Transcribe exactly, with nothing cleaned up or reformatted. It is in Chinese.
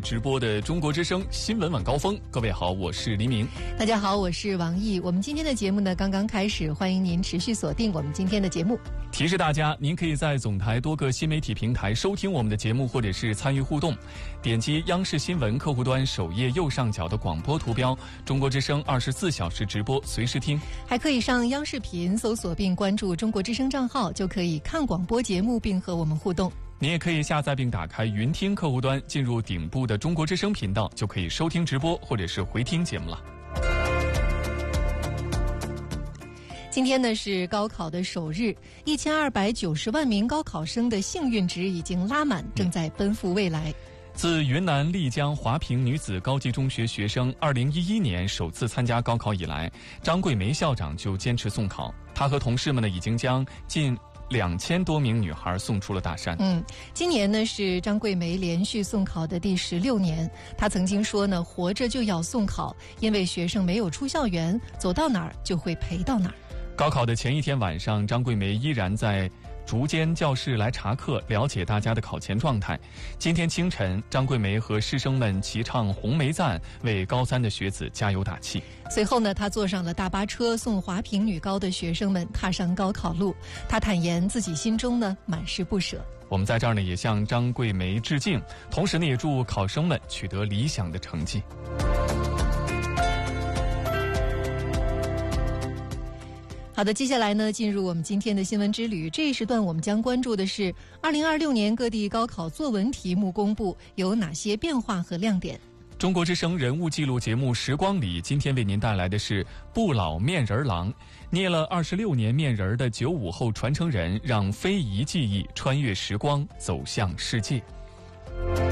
直播的中国之声新闻晚高峰。各位好，我是黎明。 大家好，我是王毅。我们今天的节目呢刚刚开始，欢迎您持续锁定我们今天的节目。 提示大家，您可以在总台多个新媒体平台收听我们的节目，或者是参与互动。点击央视新闻客户端首页右上角的广播图标，中国之声二十四小时直播，随时听。 还可以上央视频搜索并关注中国之声账号，就可以看广播节目并和我们互动。 您也可以下载并打开云听客户端，进入顶部的中国之声频道，就可以收听直播或者是回听节目了。 今天呢是高考的首日，一千二百九十万名高考生的幸运值已经拉满，正在奔赴未来。 自云南丽江华坪女子高级中学学生二零一一年首次参加高考以来，张桂梅校长就坚持送考。她和同事们呢，已经将近两千多名女孩送出了大山。 嗯，今年呢是张桂梅连续送考的第十六年。她曾经说呢，活着就要送考，因为学生没有出校园，走到哪儿就会陪到哪儿。 高考的前一天晚上，张桂梅依然在竹间教室来查课，了解大家的考前状态。今天清晨，张桂梅和师生们齐唱《红梅赞》，为高三的学子加油打气。 随后呢，她坐上了大巴车，送华坪女高的学生们踏上高考路。她坦言自己心中呢满是不舍。 我们在这儿呢也向张桂梅致敬，同时呢也祝考生们取得理想的成绩。 好的，接下来呢，进入我们今天的新闻之旅。这一时段我们将关注的是二零二六年各地高考作文题目公布有哪些变化和亮点。 中国之声人物记录节目《时光里》今天为您带来的是不老面人郎，捏了二十六年面人的九五后传承人，让非遗技艺穿越时光，走向世界。